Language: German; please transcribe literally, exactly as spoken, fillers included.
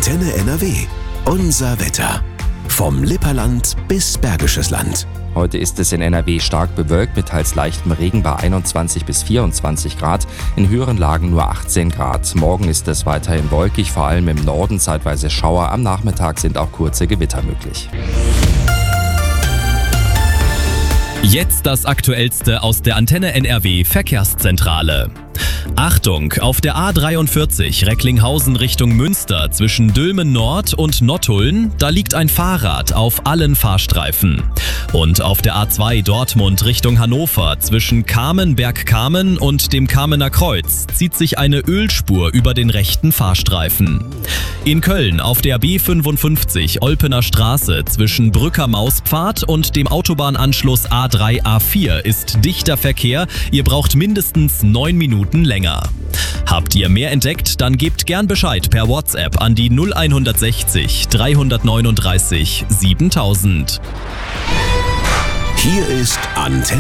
Antenne N R W. Unser Wetter. Vom Lipperland bis Bergisches Land. Heute ist es in N R W stark bewölkt mit teils leichtem Regen bei einundzwanzig bis vierundzwanzig Grad, in höheren Lagen nur achtzehn Grad. Morgen ist es weiterhin wolkig, vor allem im Norden zeitweise Schauer. Am Nachmittag sind auch kurze Gewitter möglich. Jetzt das Aktuellste aus der Antenne N R W Verkehrszentrale. Achtung, auf der A dreiundvierzig Recklinghausen Richtung Münster zwischen Dülmen Nord und Nottuln, da liegt ein Fahrrad auf allen Fahrstreifen. Und auf der A zwei Dortmund Richtung Hannover zwischen Kamen-Bergkamen und dem Kamener Kreuz zieht sich eine Ölspur über den rechten Fahrstreifen. In Köln auf der B fünfundfünfzig Olpener Straße zwischen Brücker Mauspfad und dem Autobahnanschluss A drei A vier ist dichter Verkehr, ihr braucht mindestens neun Minuten länger. Habt ihr mehr entdeckt, dann gebt gern Bescheid per WhatsApp an die null sechzig dreihundertneununddreißig siebentausend. Hier ist Antenne